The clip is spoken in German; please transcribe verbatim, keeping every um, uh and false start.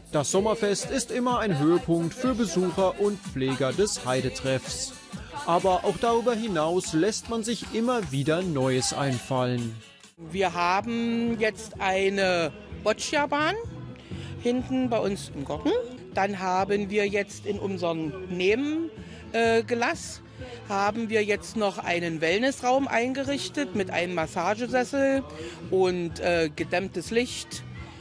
Das Sommerfest ist immer ein Höhepunkt für Besucher und Pfleger des Heidetreffs. Aber auch darüber hinaus lässt man sich immer wieder Neues einfallen. Wir haben jetzt eine Boccia-Bahn hinten bei uns im Garten. Dann haben wir jetzt in unserem Nebengelass haben wir jetzt noch einen Wellnessraum eingerichtet mit einem Massagesessel und äh, gedämmtes Licht.